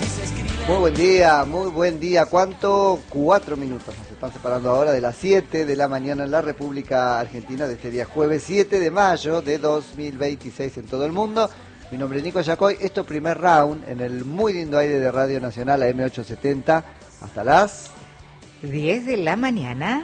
Muy buen día, muy buen día. ¿Cuánto? 4 minutos nos están separando ahora de las 7 de la mañana en la República Argentina de este día jueves 7 de mayo de 2026 en todo el mundo. Mi nombre es Nico Yacoy, esto primer round en el muy lindo aire de Radio Nacional AM870 hasta las 10 de la mañana.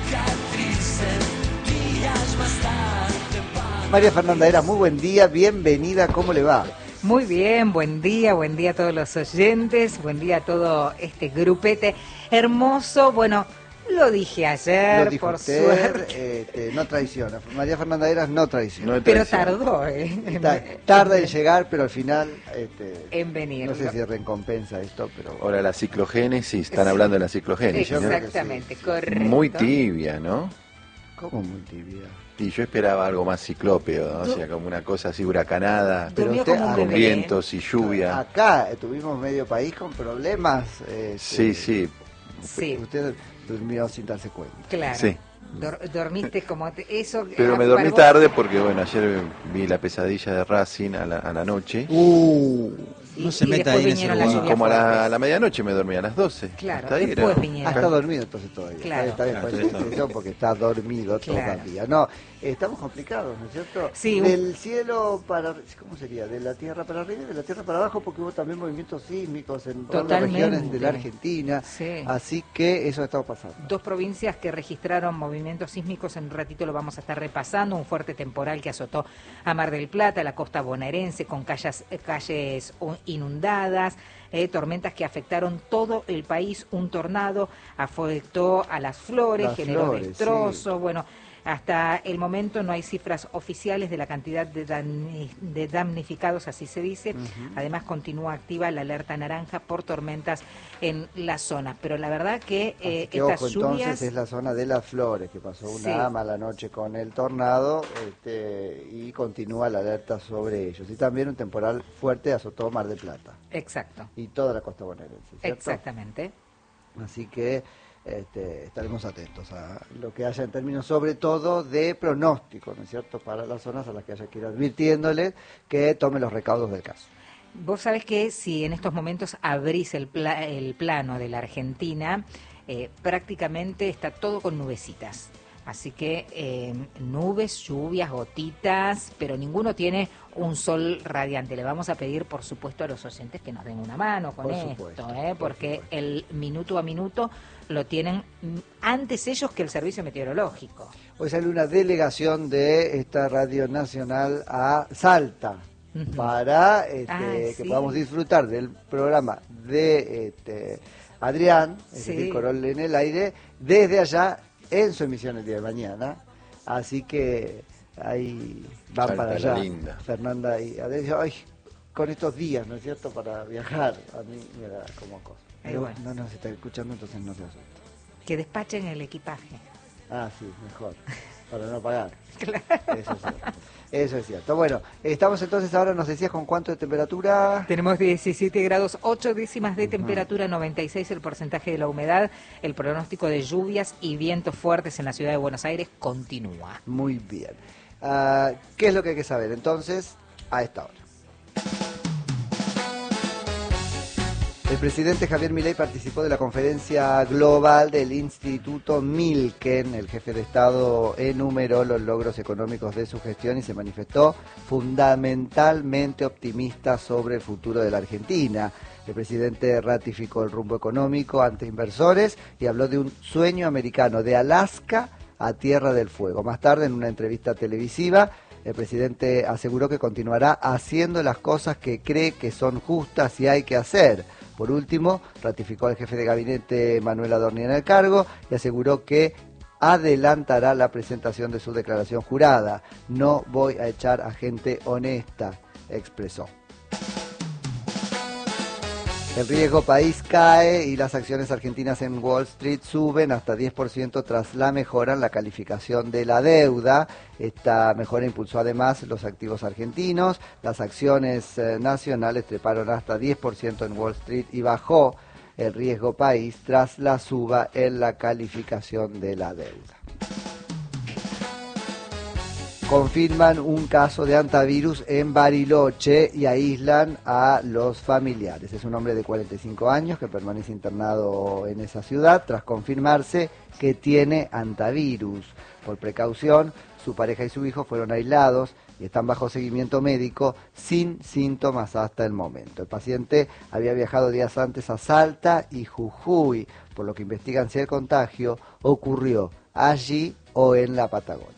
María Fernanda Era, muy buen día, bienvenida, ¿cómo le va? Muy bien, buen día a todos los oyentes, buen día a todo este grupete hermoso. Bueno, lo dije ayer, Lo dijo por usted, suerte. no traiciona. María Fernanda Eras no traiciona. No Pero traiciona. tardó, Tarda en llegar, pero al final en venir. no sé si recompensa esto, pero Ahora la ciclogénesis, están Sí. hablando de la ciclogénesis, ¿no? Exactamente, Sí. correcto. Muy tibia, ¿no? ¿cómo muy tibia? Y yo esperaba algo más ciclópeo, ¿no? O sea, como una cosa así huracanada, Pero Durmió usted- como un con bebé. vientos y lluvia. Acá tuvimos medio país con problemas. Sí, sí, Sí, Usted durmió sin darse cuenta. claro. sí. Dormiste como eso. Pero me dormí tarde porque, bueno, ayer vi la pesadilla de Racing a la noche. No se meta después ahí en ese vinieron las lugar. Y lluvias como a fuertes. la medianoche me dormí, a las 12. Claro, Hasta ahí después era- vinieron. Está dormido entonces todavía. Claro. Está bien, Claro, por sí, esa expresión, porque está dormido Claro. todavía. No, estamos complicados, ¿no es cierto? Sí, Del cielo para, ¿cómo sería? De la tierra para arriba y de la tierra para abajo, porque hubo también movimientos sísmicos en todas las Totalmente. regiones de la Argentina. Sí. Así que eso está pasando. Dos provincias que registraron movimientos sísmicos, en un ratito lo vamos a estar repasando, un fuerte temporal que azotó a Mar del Plata, la costa bonaerense, con calles inundadas, tormentas que afectaron todo el país, un tornado afectó a Las Flores, Las generó Flores, destrozos, bueno. Hasta el momento no hay cifras oficiales de la cantidad de damnificados, así se dice. Además, continúa activa la alerta naranja por tormentas en la zona. Pero la verdad que, Así que estas ojo, lluvias... entonces es la zona de Las Flores, que pasó una Sí. mala noche con el tornado y continúa la alerta sobre ellos. Y también un temporal fuerte azotó Mar del Plata Exacto, y toda la costa bonaerense, ¿cierto? exactamente. Así que estaremos atentos a lo que haya en términos sobre todo de pronóstico, ¿no es cierto?, para las zonas a las que haya que ir advirtiéndoles que tomen los recaudos del caso. Vos sabés que si en estos momentos abrís el plano de la Argentina, prácticamente está todo con nubecitas. Así que nubes, lluvias, gotitas, pero ninguno tiene un sol radiante. Le vamos a pedir, por supuesto, a los oyentes que nos den una mano con Por esto, supuesto, porque por supuesto. el minuto a minuto lo tienen antes ellos que el servicio meteorológico. Hoy sale una delegación de esta Radio Nacional a Salta Ujú. para Ay, que sí. podamos disfrutar del programa de Adrián, es Sí. decir, Corol en el aire, desde allá en su emisión el día de mañana. Así que ahí van Salta para la allá. linda. Fernanda y Adrián, ay, con estos días, ¿no es cierto?, para viajar. A mí me da como cosa. Ay, Pero bueno. no nos está escuchando, entonces no se asusta. Que despachen el equipaje. Ah, sí, mejor, para no pagar. Eso es cierto. Eso es cierto. Bueno, estamos entonces ahora, nos decías, con cuánto de temperatura. Tenemos 17 grados, 8 décimas de temperatura, 96 el porcentaje de la humedad. El pronóstico de lluvias y vientos fuertes en la ciudad de Buenos Aires continúa. Muy bien. ¿Qué es lo que hay que saber entonces a esta hora? El presidente Javier Milei participó de la conferencia global del Instituto Milken. El jefe de Estado enumeró los logros económicos de su gestión y se manifestó fundamentalmente optimista sobre el futuro de la Argentina. El presidente ratificó el rumbo económico ante inversores y habló de un sueño americano de Alaska a Tierra del Fuego. Más tarde, en una entrevista televisiva, el presidente aseguró que continuará haciendo las cosas que cree que son justas y hay que hacer. Por último, ratificó al jefe de gabinete Manuel Adorni en el cargo y aseguró que adelantará la presentación de su declaración jurada. No voy a echar a gente honesta, expresó. El riesgo país cae y las acciones argentinas en Wall Street suben hasta 10% tras la mejora en la calificación de la deuda. Esta mejora impulsó además los activos argentinos. Las acciones nacionales treparon hasta 10% en Wall Street y bajó el riesgo país tras la suba en la calificación de la deuda. confirman un caso de hantavirus en Bariloche y aíslan a los familiares. Es un hombre de 45 años que permanece internado en esa ciudad tras confirmarse que tiene hantavirus. Por precaución, su pareja y su hijo fueron aislados y están bajo seguimiento médico sin síntomas hasta el momento. El paciente había viajado días antes a Salta y Jujuy, por lo que investigan si el contagio ocurrió allí o en la Patagonia.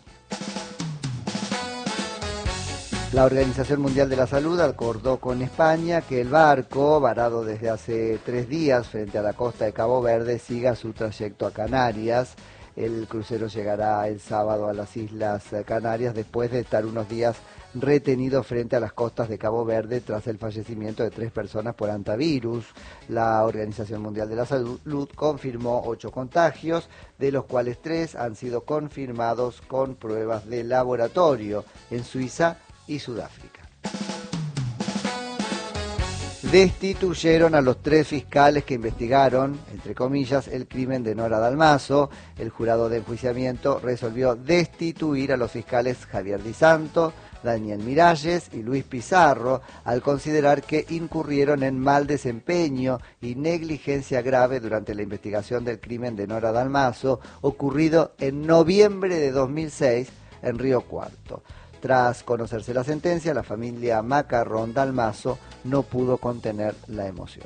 La Organización Mundial de la Salud acordó con España que el barco, varado desde hace 3 días frente a la costa de Cabo Verde, siga su trayecto a Canarias. El crucero llegará el sábado a las Islas Canarias después de estar unos días retenido frente a las costas de Cabo Verde tras el fallecimiento de 3 personas por hantavirus. La Organización Mundial de la Salud confirmó 8 contagios, de los cuales 3 han sido confirmados con pruebas de laboratorio en Suiza y Sudáfrica. Destituyeron a los 3 fiscales que investigaron, entre comillas, el crimen de Nora Dalmazo. El jurado de enjuiciamiento resolvió destituir a los fiscales Javier Di Santo, Daniel Miralles y Luis Pizarro, al considerar que incurrieron en mal desempeño y negligencia grave durante la investigación del crimen de Nora Dalmazo, ocurrido en noviembre de 2006 en Río Cuarto. Tras conocerse la sentencia, la familia Macarrón Dalmazo no pudo contener la emoción.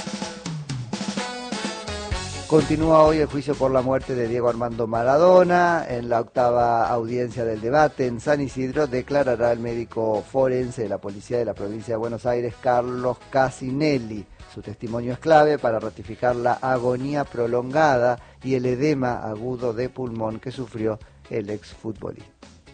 Continúa hoy el juicio por la muerte de Diego Armando Maradona. En la 8ª audiencia del debate en San Isidro declarará el médico forense de la Policía de la Provincia de Buenos Aires, Carlos Casinelli. Su testimonio es clave para ratificar la agonía prolongada y el edema agudo de pulmón que sufrió el exfutbolista.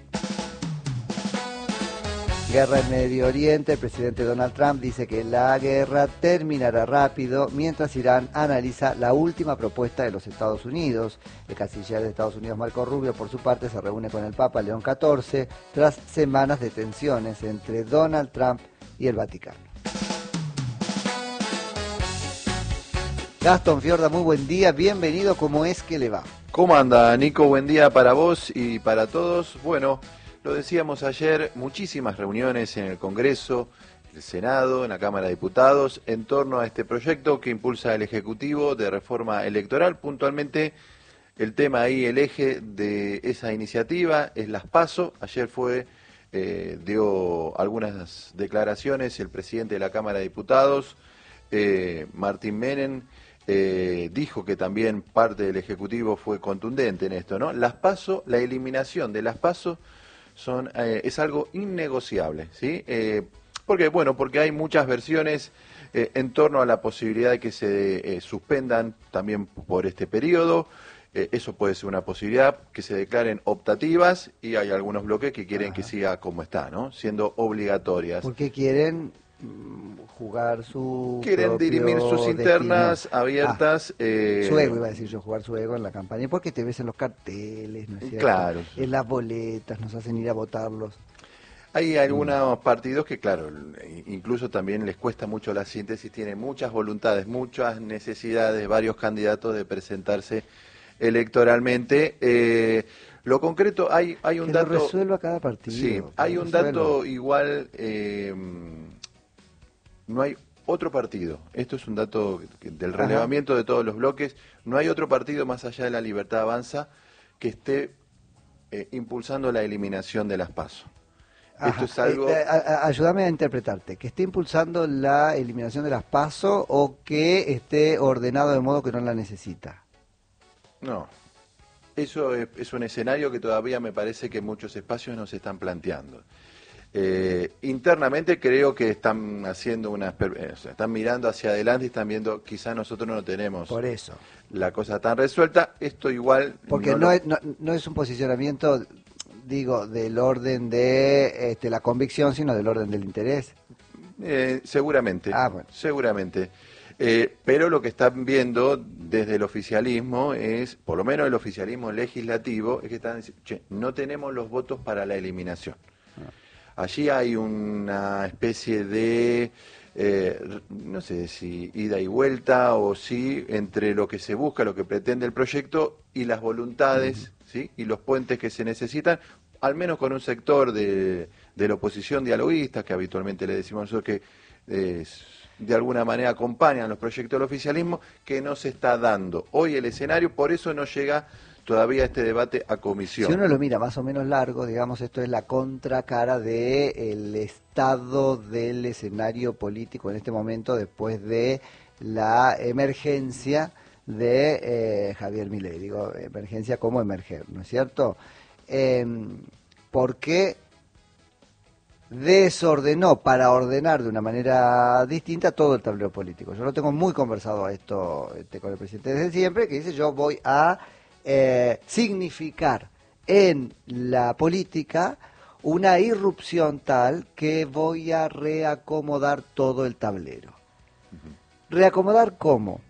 Guerra en Medio Oriente. El presidente Donald Trump dice que la guerra terminará rápido mientras Irán analiza la última propuesta de los Estados Unidos. El canciller de Estados Unidos, Marco Rubio, por su parte, se reúne con el Papa León XIV tras semanas de tensiones entre Donald Trump y el Vaticano. Gastón Fiorda, muy buen día, bienvenido, ¿cómo es que le va? ¿Cómo anda, Nico? Buen día para vos y para todos. Bueno, lo decíamos ayer, muchísimas reuniones en el Congreso, el Senado, en la Cámara de Diputados, en torno a este proyecto que impulsa el Ejecutivo de reforma electoral. Puntualmente, el tema ahí, el eje de esa iniciativa es las PASO. Ayer dio algunas declaraciones el presidente de la Cámara de Diputados, Martín Menem, dijo que también parte del Ejecutivo fue contundente en esto, ¿no? Las PASO, la eliminación de las PASO es algo innegociable, ¿sí? Porque hay muchas versiones en torno a la posibilidad de que se suspendan también por este periodo. Eso puede ser una posibilidad, que se declaren optativas, y hay algunos bloques que quieren que siga como está, ¿no? Siendo obligatorias. Porque quieren jugar Quieren dirimir sus internas abiertas. Su ego, iba a decir yo, jugar su ego en la campaña. Porque te ves en los carteles, ¿no es cierto? Claro. En las boletas, nos hacen ir a votarlos. Hay algunos partidos que, claro, incluso también les cuesta mucho la síntesis, tienen muchas voluntades, muchas necesidades, varios candidatos de presentarse electoralmente. Lo concreto, hay un que dato... lo resuelva cada partido. Sí, hay un dato igual... no hay otro partido, esto es un dato del relevamiento de todos los bloques, no hay otro partido más allá de La Libertad Avanza que esté impulsando la eliminación de las PASO. Esto es algo... ayúdame a interpretarte, que esté impulsando la eliminación de las PASO o que esté ordenado de modo que no la necesita. No, eso es un escenario que todavía me parece que muchos espacios no se están planteando. Internamente creo que están haciendo están mirando hacia adelante y están viendo, quizás nosotros no tenemos por eso la cosa tan resuelta. Esto igual porque no es un posicionamiento, digo, del orden de la convicción, sino del orden del interés. Seguramente, bueno. Seguramente. Pero lo que están viendo desde el oficialismo es, por lo menos el oficialismo legislativo, es que están diciendo, che, no tenemos los votos para la eliminación. Allí hay una especie de, no sé si ida y vuelta o sí, entre lo que se busca, lo que pretende el proyecto y las voluntades, ¿sí? Y los puentes que se necesitan. al menos con un sector de la oposición dialoguista, que habitualmente le decimos nosotros que de alguna manera acompañan los proyectos del oficialismo, que no se está dando hoy el escenario, por eso no llega todavía este debate a comisión. Si uno lo mira más o menos largo, digamos, esto es la contracara del estado del escenario político en este momento después de la emergencia de Javier Milei. Digo, emergencia como emerger, ¿no es cierto? Porque desordenó para ordenar de una manera distinta todo el tablero político. Yo lo tengo muy conversado a esto con el presidente desde siempre, que dice yo voy a significar en la política una irrupción tal que voy a reacomodar todo el tablero. ¿Reacomodar cómo?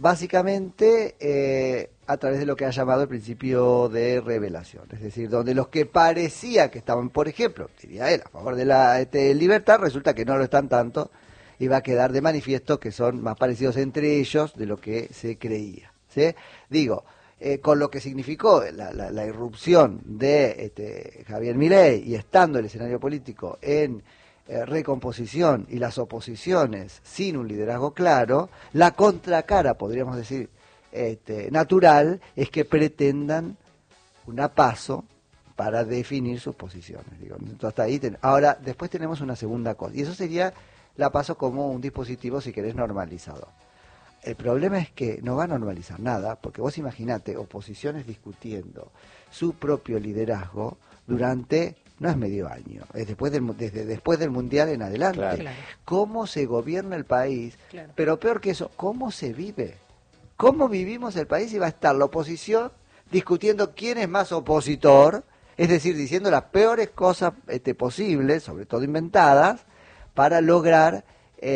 Básicamente a través de lo que ha llamado el principio de revelación, es decir, donde los que parecía que estaban, por ejemplo, diría él, a favor de la libertad, resulta que no lo están tanto y va a quedar de manifiesto que son más parecidos entre ellos de lo que se creía, ¿sí? Digo, con lo que significó la irrupción de Javier Milei y estando el escenario político en recomposición y las oposiciones sin un liderazgo claro, la contracara, podríamos decir, natural, es que pretendan una PASO para definir sus posiciones. Digo. Entonces, hasta ahí ahora, después tenemos una segunda cosa, y eso sería la PASO como un dispositivo, si querés, normalizador. El problema es que no va a normalizar nada, porque vos imaginate oposiciones discutiendo su propio liderazgo durante, no es medio año, es desde después del Mundial en adelante. Claro. ¿Cómo se gobierna el país? Claro. Pero peor que eso, ¿cómo se vive? ¿Cómo vivimos el país? Y va a estar la oposición discutiendo quién es más opositor, es decir, diciendo las peores cosas posibles, sobre todo inventadas, para lograr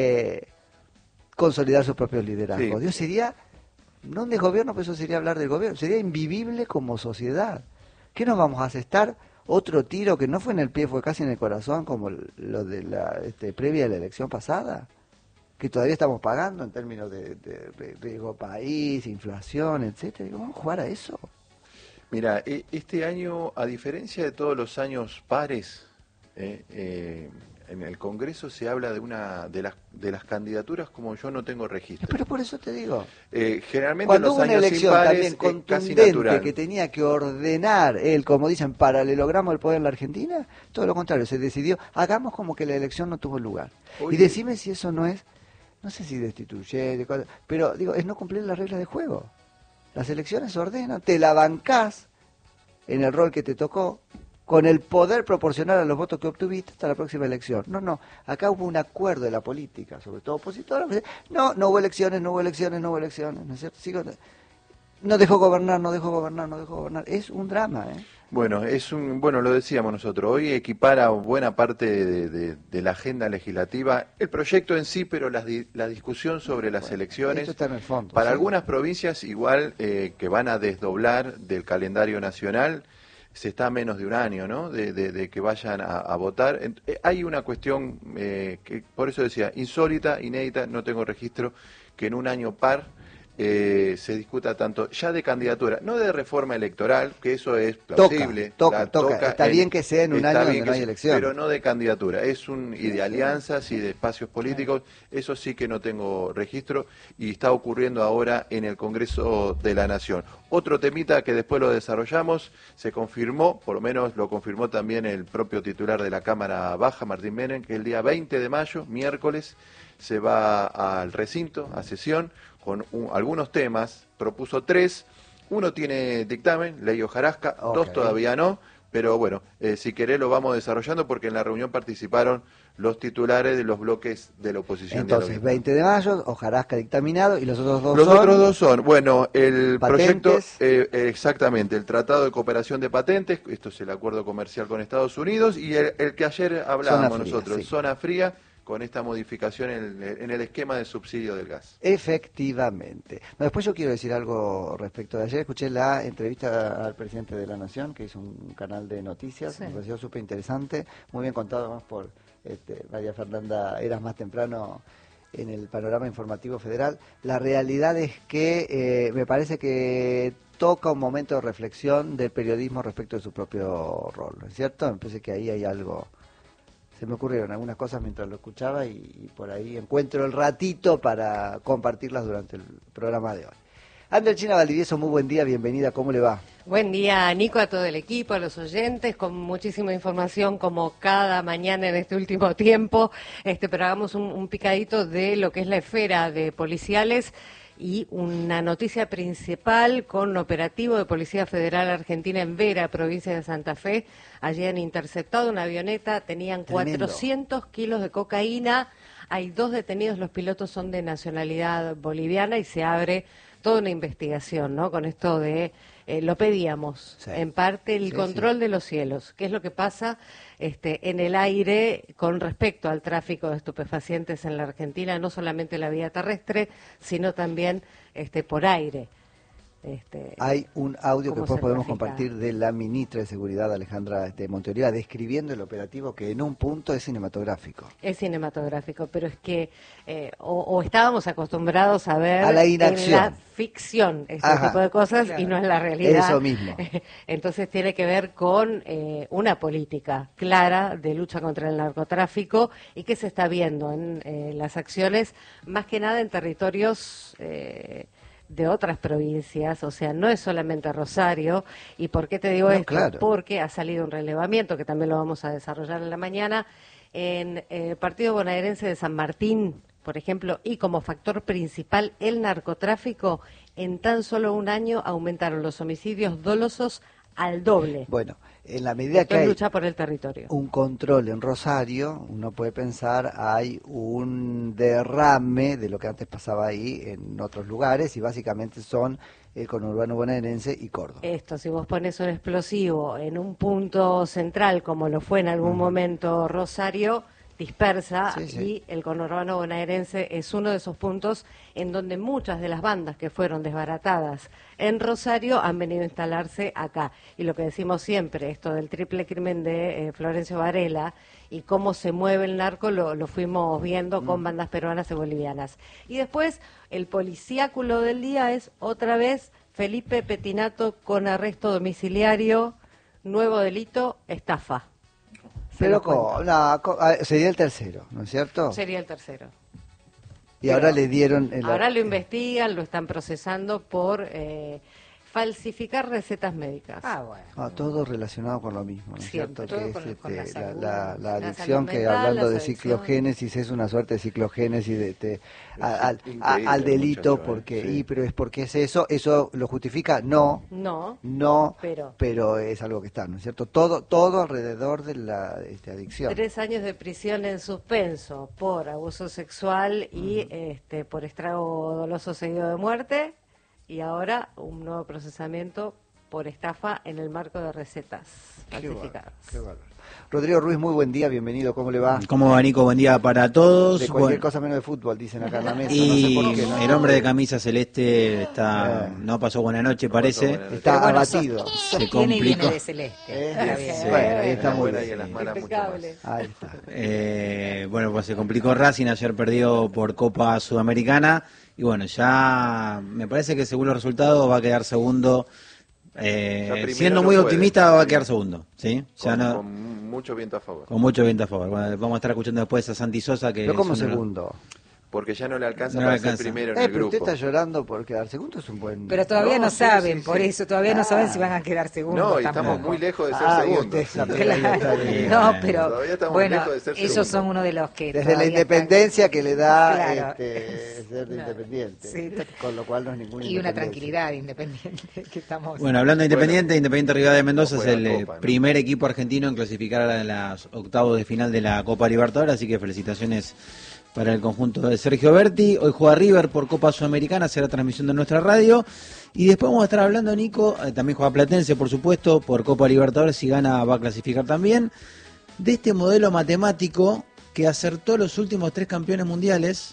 consolidar sus propios liderazgos. Sí. Dios, sería, no un desgobierno, pero eso sería hablar del gobierno, sería invivible como sociedad. ¿Qué nos vamos a asestar? Otro tiro que no fue en el pie, fue casi en el corazón, como lo de la previa de la elección pasada, que todavía estamos pagando en términos de riesgo país, inflación, etcétera. ¿Vamos a jugar a eso? Mira, este año, a diferencia de todos los años pares, en el Congreso se habla de las candidaturas como yo no tengo registro. Pero por eso te digo. Generalmente cuando en los hubo una años elección impares, también casi contundente natural. que tenía que ordenar él, como dicen, paralelogramo del poder en la Argentina, todo lo contrario, se decidió, hagamos como que la elección no tuvo lugar. Oye. Y decime si eso no es, no sé si destituye, pero digo, es no cumplir las reglas de juego. Las elecciones se ordenan, te la bancás en el rol que te tocó, con el poder proporcional a los votos que obtuviste hasta la próxima elección. No, acá hubo un acuerdo de la política, sobre todo opositora. No hubo elecciones, ¿no es cierto? No dejó gobernar. Es un drama, ¿eh? Bueno, lo decíamos nosotros, hoy equipara buena parte de la agenda legislativa, el proyecto en sí, pero la discusión sobre las elecciones. Esto está en el fondo. Para ¿sí? algunas provincias, igual que van a desdoblar del calendario nacional, se está a menos de un año, ¿no? De que vayan a votar. Hay una cuestión que, por eso decía, insólita, inédita, no tengo registro, que en un año par se discuta tanto ya de candidatura, no de reforma electoral, que eso es plausible. Toca. Está bien que sea en un año donde no hay elección. Pero no de candidatura, y de alianzas y de espacios políticos, eso sí que no tengo registro y está ocurriendo ahora en el Congreso de la Nación. Otro temita que después lo desarrollamos, se confirmó, por lo menos lo confirmó también el propio titular de la Cámara Baja, Martín Menem, que el día 20 de mayo, miércoles, se va al recinto, a sesión, con algunos temas, propuso 3, uno tiene dictamen, ley hojarasca, 2 todavía no, pero bueno, si querés lo vamos desarrollando porque en la reunión participaron los titulares de los bloques de la oposición. Entonces, 20 de mayo, hojarasca dictaminado, y los otros dos Los otros dos son, bueno, el patentes. proyecto, exactamente, el Tratado de Cooperación de Patentes, esto es el acuerdo comercial con Estados Unidos, y el que ayer hablábamos nosotros, zona fría, con esta modificación en el esquema de subsidio del gas. Efectivamente. No, después yo quiero decir algo respecto de ayer. Escuché la entrevista al presidente de la Nación, que hizo un canal de noticias, sí. Me pareció súper interesante, muy bien contado además por María Fernanda Eras más temprano, en el panorama informativo federal. La realidad es que me parece que toca un momento de reflexión del periodismo respecto de su propio rol, ¿no es cierto? Me parece que ahí hay algo, se me ocurrieron algunas cosas mientras lo escuchaba y por ahí encuentro el ratito para compartirlas durante el programa de hoy. Andrelchina Valdivieso, muy buen día, bienvenida, ¿cómo le va? Buen día, Nico, a todo el equipo, a los oyentes, con muchísima información como cada mañana en este último tiempo, pero hagamos un picadito de lo que es la esfera de policiales y una noticia principal con operativo de Policía Federal Argentina en Vera, provincia de Santa Fe. Allí han interceptado una avioneta, tenían Tremendo. 400 kilos de cocaína, hay 2 detenidos, los pilotos son de nacionalidad boliviana y se abre toda una investigación, ¿no? Con esto de, lo pedíamos, sí, en parte el control de los cielos, qué es lo que pasa en el aire con respecto al tráfico de estupefacientes en la Argentina, no solamente la vía terrestre, sino también por aire. Hay un audio que ¿Cómo después se podemos trafica? compartir de la ministra de Seguridad, Alejandra Monteoliva, describiendo el operativo que en un punto es cinematográfico. Es cinematográfico, pero es que o estábamos acostumbrados a ver A la en inacción. la ficción este Ajá. tipo de cosas Claro. y no en la realidad. Eso mismo. Entonces tiene que ver con una política clara de lucha contra el narcotráfico y que se está viendo en las acciones, más que nada en territorios de otras provincias, o sea, no es solamente Rosario. ¿Y por qué te digo No, esto? claro. Porque ha salido un relevamiento, que también lo vamos a desarrollar en la mañana, en el partido bonaerense de San Martín, por ejemplo, y como factor principal el narcotráfico. En tan solo un año aumentaron los homicidios dolosos al doble. Bueno, en la medida Esto que es hay lucha por el territorio. un control en Rosario, uno puede pensar hay un derrame de lo que antes pasaba ahí en otros lugares y básicamente son el conurbano bonaerense y Córdoba. Esto, si vos pones un explosivo en un punto central, como lo fue en algún momento Rosario, dispersa, Sí, sí. y el conurbano bonaerense es uno de esos puntos en donde muchas de las bandas que fueron desbaratadas en Rosario han venido a instalarse acá. Y lo que decimos siempre, esto del triple crimen de Florencio Varela y cómo se mueve el narco, lo fuimos viendo con bandas peruanas y bolivianas. Y después, el policíaculo del día es otra vez Felipe Petinato con arresto domiciliario, nuevo delito, estafa. Se Pero lo cuento. sería el tercero, ¿no es cierto? Sería el tercero. Y ahora le dieron... Ahora lo investigan, lo están procesando por falsificar recetas médicas. Ah, bueno. todo relacionado con lo mismo, ¿no es Siempre, cierto? todo Que es con la salud, la la adicción, salud que mental, hablando de las adicciones. ciclogénesis es una suerte de ciclogénesis al increíble, delito, muchacho, porque sí. pero es porque es eso lo justifica, no, Pero pero es algo que está, ¿no es cierto? Todo alrededor de la adicción. 3 años de prisión en suspenso por abuso sexual y por estrago doloso seguido de muerte, y ahora un nuevo procesamiento por estafa en el marco de recetas falsificadas. Qué bárbaro. Rodrigo Ruiz, muy buen día, bienvenido, ¿cómo le va? ¿Cómo va, Nico? Buen día para todos. De cualquier Bueno, cosa menos de fútbol, dicen acá en la mesa, y no sé por qué. ¿no? el hombre de camisa celeste está no pasó buena noche, parece. buena noche. Está Pero bueno, abatido. Sostiene y viene complicó. de celeste. ¿Eh? Está bien. Sí, ahí está muy buena y bien. en las malas mucho Impecable. más. Ahí está. Bueno, pues se complicó Racing, ayer perdió por Copa Sudamericana y bueno, ya me parece que según los resultados va a quedar segundo. primero Siendo no muy puede. optimista va a quedar segundo, ¿sí? Ya Con, no, con mucho viento a favor. con mucho viento a favor. Bueno, vamos a estar escuchando después a Santi Sosa que Pero como es uno de los- segundo. Porque ya no le alcanza No para le alcanza. ser primero en el Pero usted grupo. está llorando por quedar segundo, es un buen... Pero todavía no sí, saben, sí, por sí. eso todavía no saben si van a quedar segundos. No, y tampoco. estamos muy lejos de ser y segundos. usted también ahí Claro. está bien. No, pero Todavía estamos bueno, lejos de ser ellos segundos. son uno de los que Desde la todavía independencia que le da Claro. ser de independiente, Sí, con lo cual no es ninguna están- y una independencia. tranquilidad independiente que estamos. Bueno, hablando de Independiente, Independiente Rivadavia de Mendoza no es juega el Copa, ¿no? primer equipo argentino en clasificar a las octavos de final de la Copa Libertadores, así que felicitaciones para el conjunto de Sergio Berti. Hoy juega River por Copa Sudamericana, será transmisión de nuestra radio. Y después vamos a estar hablando, Nico, también juega Platense, por supuesto, por Copa Libertadores, si gana va a clasificar también, de este modelo matemático que acertó los últimos 3 campeones mundiales,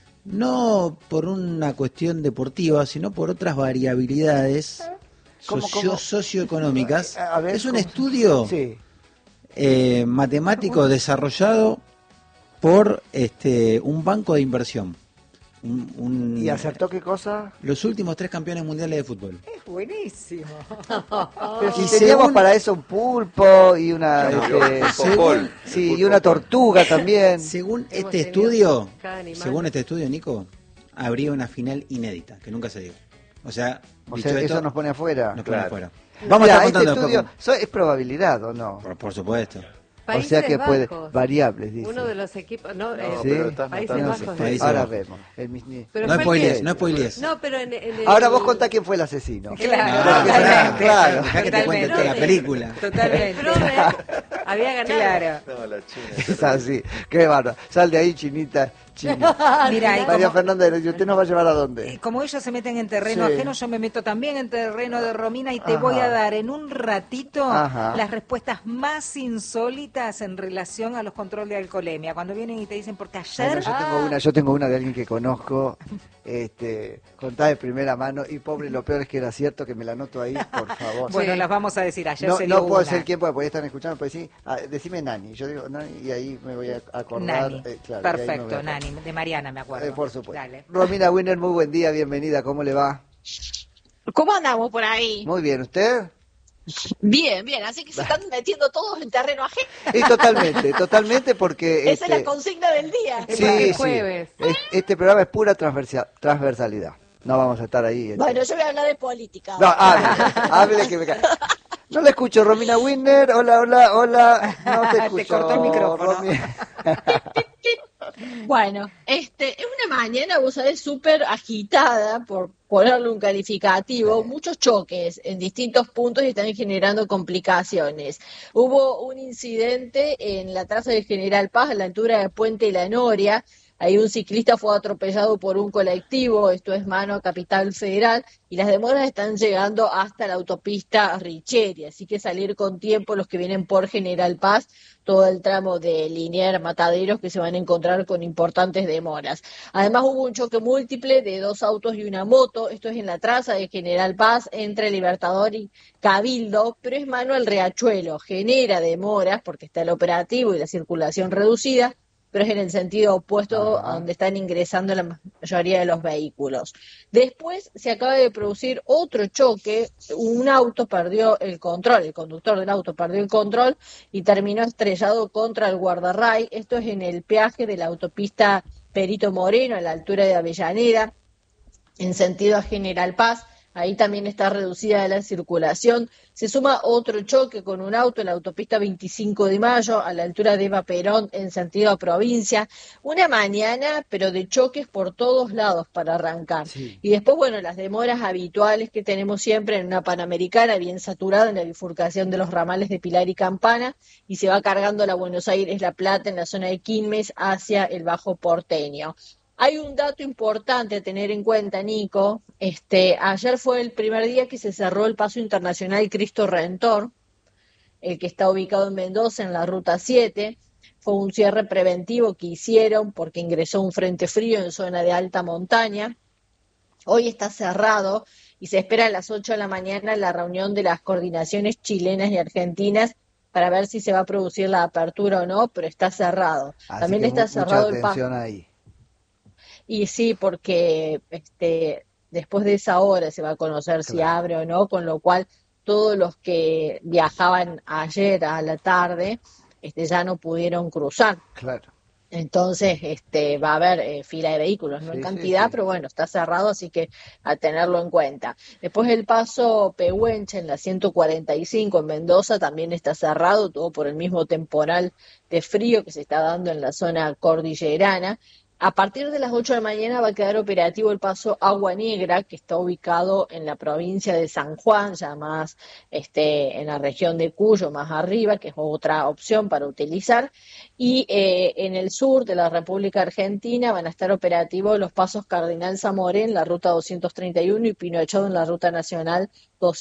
no por una cuestión deportiva, sino por otras variabilidades ¿Cómo? socioeconómicas. A ver, Es un ¿cómo? estudio Sí. matemático desarrollado por un banco de inversión. ¿Y acertó qué cosa? Los últimos 3 campeones mundiales de fútbol. Es buenísimo. Pero si Y teníamos según- para eso un pulpo y una Popol, sí, el y una pulpo. tortuga también. Según Hemos este tenido estudio, cada animal. según este estudio, Nico, habría una final inédita, que nunca se dio. O sea, O dicho sea, esto, eso nos pone afuera. nos pone Claro. afuera. Vamos Mira, a estar este contando estudio es probabilidad o no. por supuesto. O sea que puede Bajos. variables, dice. Uno de los equipos, no, No, Sí. pero estás Países matando. Bajos. Países Ahora Bajos. vemos. El mismo- Pero No fue spoilees, que- no spoilees. No, pero en el... Ahora vos contá quién fue el asesino. Claro, No, totalmente. claro. Dejá que te cuente toda la película. El Totalmente. Prode había ganado. Claro. No, la China. Es así. Qué bárbaro. Sal de ahí, chinita. China. Mira, y María como, Fernanda, ¿y usted nos va a llevar a dónde? como ellos se meten en terreno Sí. ajeno, yo me meto también en terreno de Romina y te Ajá. voy a dar en un ratito Ajá. las respuestas más insólitas en relación a los controles de alcoholemia. Cuando vienen y te dicen, porque Ay, ayer... no, yo tengo una de alguien que conozco, contá de primera mano, y pobre, lo peor es que era cierto, que me la anoto ahí, por favor. Bueno, Sí. las vamos a decir, ayer No, se dio no puedo una. ser quien pueda, porque están escuchando, pues sí, decime Nani, yo digo Nani y ahí me voy a acordar. Nani. claro, y ahí me voy a Perfecto, acordar. Nani, de Mariana me acuerdo. Por supuesto. Dale. Romina Winner, muy buen día, bienvenida, ¿cómo le va? ¿Cómo andamos por ahí? Muy bien, ¿usted? Bien, bien, así que se están metiendo todos en terreno ajeno. Y totalmente, porque... Esa es la consigna del día. Es sí, porque sí, es jueves. este programa es pura transversalidad, no vamos a estar ahí. Bueno, yo voy a hablar de política. No, hable que me cae. No le escucho, Romina Winner. Hola. No te Te escucho. cortó el micrófono. Romy. Bueno, es una mañana, vos sabés, súper agitada, por ponerle un calificativo, muchos choques en distintos puntos y están generando complicaciones. Hubo un incidente en la traza de General Paz, a la altura de Puente La Noria. Ahí un ciclista fue atropellado por un colectivo, esto es mano a Capital Federal, y las demoras están llegando hasta la autopista Richeri, así que salir con tiempo los que vienen por General Paz, todo el tramo de Liniers, Mataderos, que se van a encontrar con importantes demoras. Además hubo un choque múltiple de 2 autos y una moto, esto es en la traza de General Paz, entre Libertador y Cabildo, pero es mano al Riachuelo, genera demoras porque está el operativo y la circulación reducida, pero es en el sentido opuesto a donde están ingresando la mayoría de los vehículos. Después se acaba de producir otro choque, un auto perdió el control, el conductor del auto perdió el control y terminó estrellado contra el guardarray. Esto es en el peaje de la autopista Perito Moreno, a la altura de Avellaneda, en sentido a General Paz. Ahí también está reducida la circulación. Se suma otro choque con un auto en la autopista 25 de Mayo, a la altura de Eva Perón, en sentido a provincia. Una mañana, pero de choques por todos lados para arrancar. Sí. Y después, bueno, las demoras habituales que tenemos siempre en una Panamericana, bien saturada en la bifurcación de los ramales de Pilar y Campana, y se va cargando la Buenos Aires-La Plata en la zona de Quilmes hacia el Bajo Porteño. Hay un dato importante a tener en cuenta, Nico. Ayer fue el primer día que se cerró el paso internacional Cristo Redentor, el que está ubicado en Mendoza, en la Ruta 7. Fue un cierre preventivo que hicieron porque ingresó un frente frío en zona de alta montaña. Hoy está cerrado y se espera a las 8 de la mañana la reunión de las coordinaciones chilenas y argentinas para ver si se va a producir la apertura o no, pero está cerrado. Así También que está cerrado mucha el paso. atención ahí. Y sí, porque después de esa hora se va a conocer si Claro. abre o no, con lo cual todos los que viajaban ayer a la tarde ya no pudieron cruzar. Claro. Entonces va a haber fila de vehículos, no Sí, en sí, cantidad, sí. pero bueno, está cerrado, así que a tenerlo en cuenta. Después el paso Pehuenche en la 145 en Mendoza también está cerrado, todo por el mismo temporal de frío que se está dando en la zona cordillerana. A partir de las 8 de la mañana va a quedar operativo el paso Agua Negra, que está ubicado en la provincia de San Juan, ya más en la región de Cuyo, más arriba, que es otra opción para utilizar. Y en el sur de la República Argentina van a estar operativos los pasos Cardinal Zamoré en la ruta 231 y Pinochado en la ruta nacional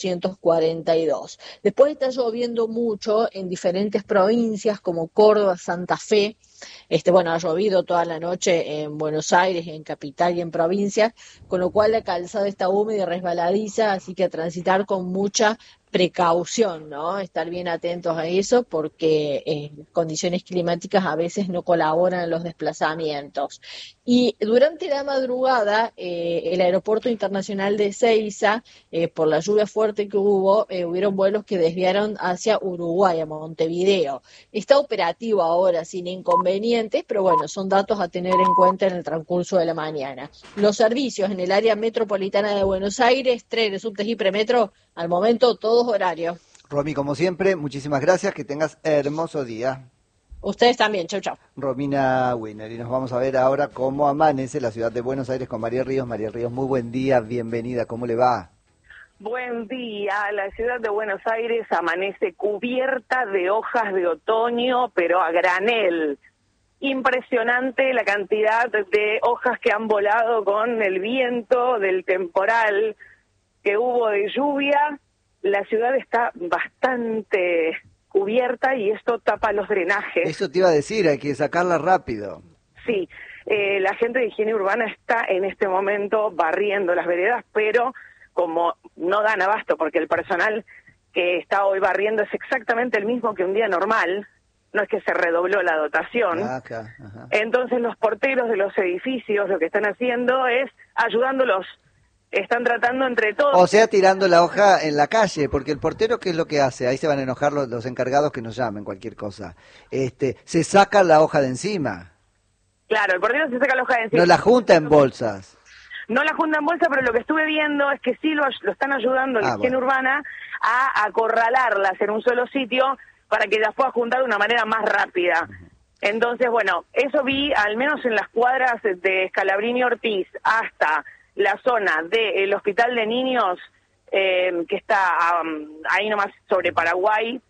242. Después está lloviendo mucho en diferentes provincias como Córdoba, Santa Fe. Bueno, ha llovido toda la noche en Buenos Aires, en capital y en provincia, con lo cual la calzada está húmeda y resbaladiza, así que a transitar con mucha precaución, ¿no? Estar bien atentos a eso porque condiciones climáticas a veces no colaboran en los desplazamientos. Y durante la madrugada, el Aeropuerto Internacional de Ezeiza, por la lluvia fuerte que hubo, hubieron vuelos que desviaron hacia Uruguay, a Montevideo. Está operativo ahora sin inconvenientes, pero bueno, son datos a tener en cuenta en el transcurso de la mañana. Los servicios en el área metropolitana de Buenos Aires, trenes, subtes y premetro, al momento todos horarios. Romy, como siempre, muchísimas gracias, que tengas hermoso día. Ustedes también, chau chau. Romina Winner, y nos vamos a ver ahora cómo amanece la ciudad de Buenos Aires con María Ríos. María Ríos, muy buen día, bienvenida, ¿cómo le va? Buen día, la ciudad de Buenos Aires amanece cubierta de hojas de otoño, pero a granel. Impresionante la cantidad de hojas que han volado con el viento del temporal que hubo de lluvia. La ciudad está bastante cubierta y esto tapa los drenajes. Eso te iba a decir, hay que sacarla rápido. Sí, la gente de higiene urbana está en este momento barriendo las veredas, pero como no dan abasto porque el personal que está hoy barriendo es exactamente el mismo que un día normal, no es que se redobló la dotación. Ajá. Entonces los porteros de los edificios lo que están haciendo es ayudándolos. Están tratando entre todos. O sea, tirando la hoja en la calle, porque el portero, ¿qué es lo que hace? Ahí se van a enojar los encargados que nos llamen, cualquier cosa. Se saca la hoja de encima. Claro, el portero se saca la hoja de encima. No la junta en bolsas. No la junta en bolsa, pero lo que estuve viendo es que sí lo están ayudando la higiene urbana a acorralarlas en un solo sitio para que las pueda juntar de una manera más rápida. Entonces, bueno, eso vi al menos en las cuadras de Scalabrini Ortiz hasta la zona del Hospital de Niños, que está ahí nomás sobre Paraguay,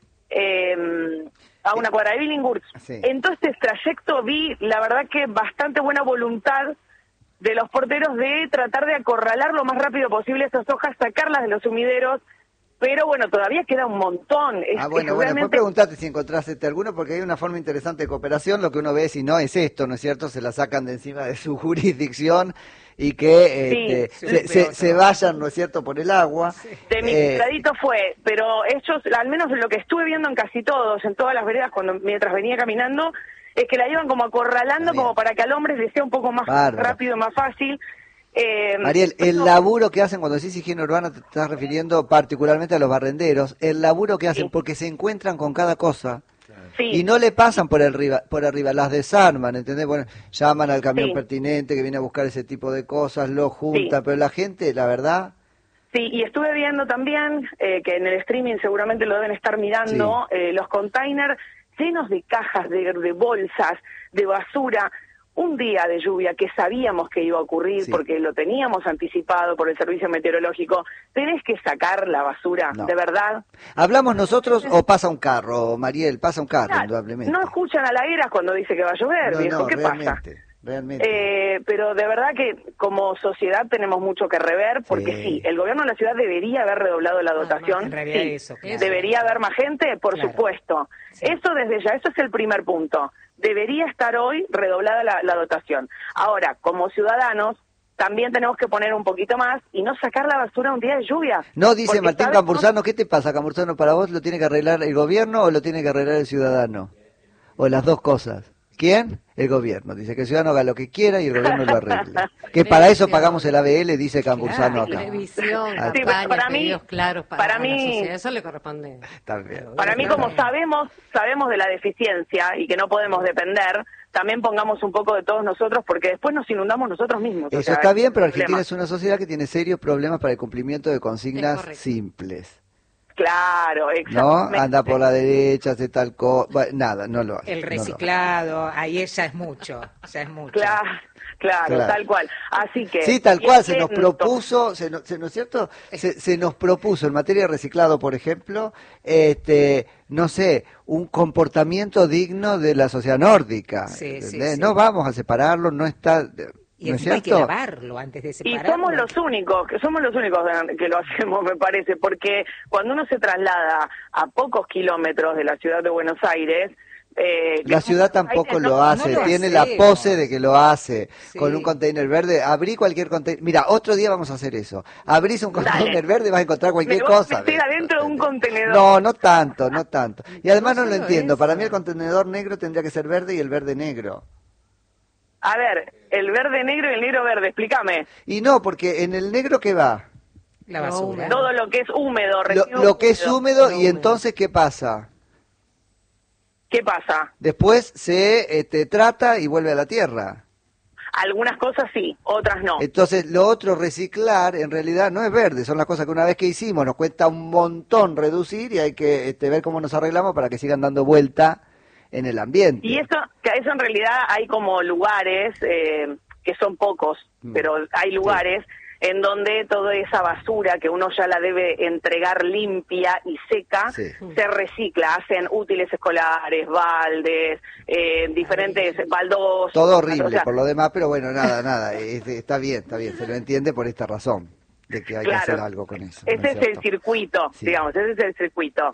a una cuadra de Billinghurst. Sí. En todo este trayecto vi, la verdad que bastante buena voluntad de los porteros de tratar de acorralar lo más rápido posible esas hojas, sacarlas de los sumideros, pero bueno, todavía queda un montón. Bueno, después preguntarte si encontraste alguno, porque hay una forma interesante de cooperación, lo que uno ve si no es esto, ¿no es cierto? Se la sacan de encima de su jurisdicción y que se vayan, ¿no es cierto?, por el agua. Sí. De mi costadito fue, pero ellos, al menos lo que estuve viendo en casi todos, en todas las veredas, mientras venía caminando, es que la iban como acorralando como para que al hombre le sea un poco más rápido, más fácil. Mariel, el laburo que hacen cuando decís higiene urbana, te estás refiriendo particularmente a los barrenderos, el laburo que hacen, porque se encuentran con cada cosa y no le pasan por arriba, las desarman, ¿entendés? Bueno, llaman al camión pertinente que viene a buscar ese tipo de cosas, lo juntan, pero la gente, la verdad... Sí, y estuve viendo también, que en el streaming seguramente lo deben estar mirando, los containers llenos de cajas, de bolsas, de basura. Un día de lluvia que sabíamos que iba a ocurrir porque lo teníamos anticipado por el servicio meteorológico. ¿Tenés que sacar la basura, de verdad? ¿Hablamos nosotros o pasa un carro, Mariel? Pasa un carro, indudablemente. No escuchan a la ERA cuando dice que va a llover, viejo. ¿Qué pasa? Realmente. Pero de verdad que como sociedad tenemos mucho que rever, porque sí, el gobierno de la ciudad debería haber redoblado la dotación. En realidad eso, claro. ¿Debería haber más gente? Por supuesto. Sí. Eso desde ya, eso es el primer punto. Debería estar hoy redoblada la dotación. Ahora, como ciudadanos, también tenemos que poner un poquito más y no sacar la basura un día de lluvia. No, dice Martín Cambursano, ¿qué te pasa, Cambursano? ¿Para vos lo tiene que arreglar el gobierno o lo tiene que arreglar el ciudadano? O las dos cosas. ¿Quién? El gobierno. Dice que el ciudadano haga lo que quiera y el gobierno lo arregle. Que para eso pagamos el ABL, dice Cambursano acá. Televisión, campaña, para mí, claros para la sociedad. Eso le corresponde. También. Para mí, como sabemos de la deficiencia y que no podemos depender, también pongamos un poco de todos nosotros, porque después nos inundamos nosotros mismos. Eso está bien, pero Argentina es una sociedad que tiene serios problemas para el cumplimiento de consignas simples. Claro, exactamente. No, anda por la derecha, hace tal cosa, nada, no lo hace. El reciclado, ahí ya es mucho, Claro, tal cual. Así que... Sí, tal cual, se nos propuso, ¿no es cierto? Se nos propuso en materia de reciclado, por ejemplo, no sé, un comportamiento digno de la sociedad nórdica. Sí. No vamos a separarlo, no está... Y ¿no es hay que lavarlo antes de separarlo. Y somos los únicos que lo hacemos, me parece, porque cuando uno se traslada a pocos kilómetros de la ciudad de Buenos Aires, La ciudad tampoco lo hace, no lo tiene la hacemos. pose de que lo hace Sí. con un container verde. Abrí cualquier container. Mira, otro día vamos a hacer eso. Abrís un container verde y vas a encontrar cualquier Me voy a cosa. meter adentro de un contenedor. No, no tanto, no tanto. Y además no lo solo entiendo. eso. Para mí el contenedor negro tendría que ser verde y el verde negro. A ver, el verde negro y el negro verde, explícame. Y no, porque en el negro ¿qué va? La basura. Todo lo que es húmedo, residuos Lo que es húmedo Lo y húmedo. entonces ¿qué pasa? ¿Qué pasa? Después se trata y vuelve a la tierra. Algunas cosas sí, otras no. Entonces, lo otro, reciclar, en realidad no es verde, son las cosas que una vez que hicimos nos cuesta un montón reducir y hay que ver cómo nos arreglamos para que sigan dando vuelta en el ambiente. Y eso en realidad hay como lugares, que son pocos, pero hay lugares en donde toda esa basura que uno ya la debe entregar limpia y seca, Sí. se recicla, hacen útiles escolares, baldes, diferentes baldosas. Todo horrible o sea, por lo demás, pero bueno, nada, está bien, se lo entiende por esta razón, de que hay que hacer algo con eso. ¿no Ese es el cierto? circuito, Sí. digamos, ese es el circuito.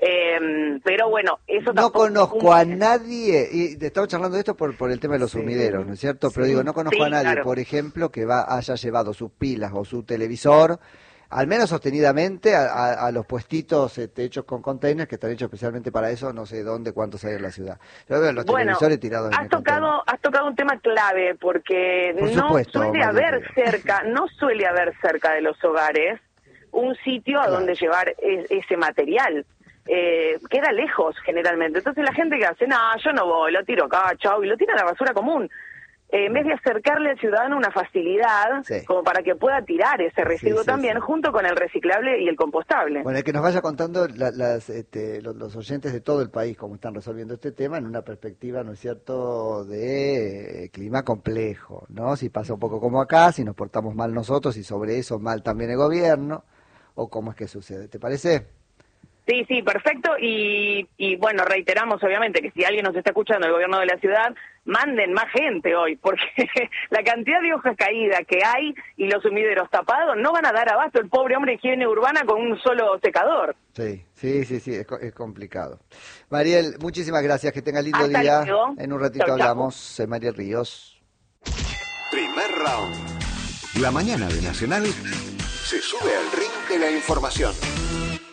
Pero bueno, eso No tampoco conozco a cumple. nadie, y te estamos charlando de esto por el tema de los sumideros, ¿no es cierto? Pero digo, no conozco Sí, a nadie, claro. por ejemplo, que haya llevado sus pilas o su televisor, al menos sostenidamente, a los puestitos hechos con containers, que están hechos especialmente para eso, no sé dónde, cuántos hay en la ciudad. Yo veo los televisores tirados en el container. has tocado un tema clave, porque Por supuesto, no María suele haber cerca de los hogares un sitio a Claro. donde llevar ese material. Queda lejos generalmente. Entonces la gente que hace, no, yo no voy, lo tiro acá, chau, y lo tira a la basura común. En vez de acercarle al ciudadano una facilidad, Sí. como para que pueda tirar ese residuo sí, también, sí. junto con el reciclable y el compostable. Bueno, que nos vaya contando los oyentes de todo el país cómo están resolviendo este tema en una perspectiva, ¿no es cierto?, de clima complejo, ¿no? Si pasa un poco como acá, si nos portamos mal nosotros y sobre eso mal también el gobierno, o cómo es que sucede. ¿Te parece? Sí, perfecto. Y bueno, reiteramos obviamente que si alguien nos está escuchando, el gobierno de la ciudad, manden más gente hoy, porque la cantidad de hojas caídas que hay y los sumideros tapados no van a dar abasto el pobre hombre de higiene urbana con un solo secador. Sí, es complicado. Mariel, muchísimas gracias, que tenga lindo Hasta día. luego. En un ratito Chau, chau. hablamos. Soy Mariel Ríos. Primer round. La mañana de Nacional se sube al ring de la información.